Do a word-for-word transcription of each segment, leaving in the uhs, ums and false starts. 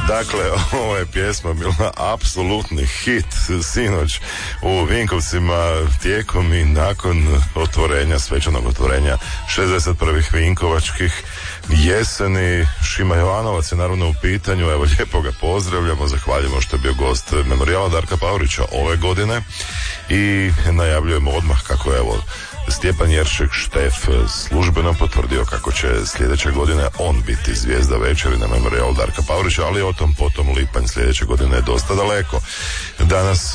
Dakle, ovo je pjesma bila apsolutni hit sinoć u Vinkovcima tijekom i nakon otvorenja, svečanog otvorenja šezdeset prvih Vinkovačkih jeseni. Šima Jovanovac je naravno u pitanju, evo lijepo ga pozdravljamo, zahvaljujemo što je bio gost Memorijala Darka Pavelića ove godine i najavljujemo odmah kako je evo Stjepan Jeršek Štef službeno potvrdio kako će sljedeće godine on biti zvijezda večeri na Memorijalu Darka Pavelića, ali o tom potom lipanj sljedeće godine je dosta daleko. Danas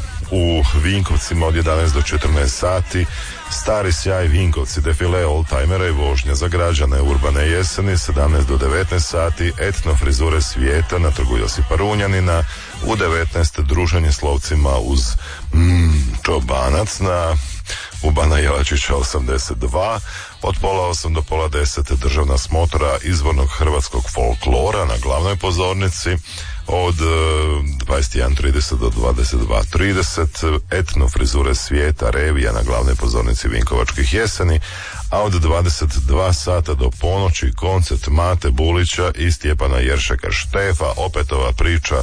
u Vinkovcima od jedanaest do četrnaest sati Stari sjaj Vinkovci, defile oldtimera i vožnja za građane urbane jeseni, sedamnaest do devetnaest sati, etno frizure svijeta na trgu Josipa Runjanina, u devetnaest druženje s lovcima uz mm, čobanac na u Bana Jelačića osamdeset dva, od pola osam do pola deset državna smotra izvornog hrvatskog folklora na glavnoj pozornici, od dvadeset jedan trideset do dvadeset dva trideset etno frizure svijeta revija na glavnoj pozornici Vinkovačkih jeseni, a od dvadeset dva sata do ponoći koncert Mate Bulića i Stjepana Jeršeka Štefa, opet ova priča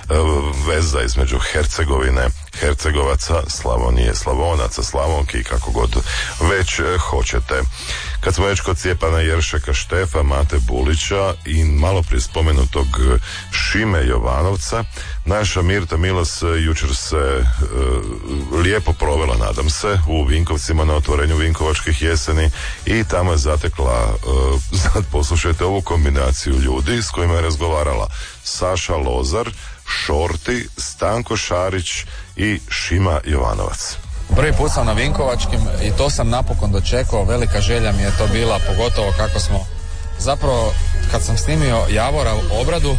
veza između Hercegovine, Hercegovaca, Slavonije, Slavonaca, Slavonki, kako god već hoćete. Kad smo već kod Stjepana Jeršeka Štefa, Mate Bulića i malo prije spomenutog Šime Jovanovca, naša Mirta Milas jučer se e, lijepo provela, nadam se, u Vinkovcima na otvorenju Vinkovačkih jeseni i tamo je zatekla, e, sad poslušajte ovu kombinaciju ljudi s kojima je razgovarala: Saša Lozar, Šorti, Stanko Šarić i Šima Jovanovac. Prvi put sam na Vinkovačkim i to sam napokon dočekao, velika želja mi je to bila, pogotovo kako smo zapravo, kad sam snimio Javora u obradu,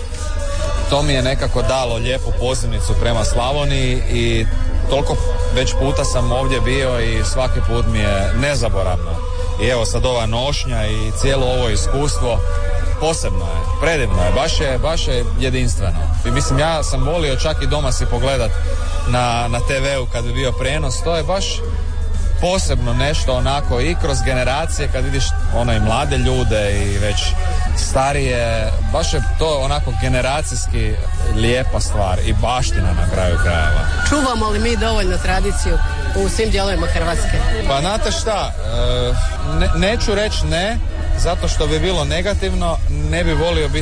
to mi je nekako dalo lijepu pozivnicu prema Slavoniji i toliko već puta sam ovdje bio i svaki put mi je nezaboravno. I evo sad ova nošnja i cijelo ovo iskustvo posebno je, predivno je, baš je, baš je jedinstveno. I mislim, ja sam volio čak i doma si pogledat na, na te veu kad bi bio prenos, to je baš posebno nešto onako i kroz generacije kad vidiš ono i mlade ljude i već starije, baš je to onako generacijski lijepa stvar i baština na kraju krajeva. Čuvamo li mi dovoljno tradiciju u svim dijelovima Hrvatske? Pa znate šta, ne, neću reći ne, zato što bi bilo negativno, ne bi volio biti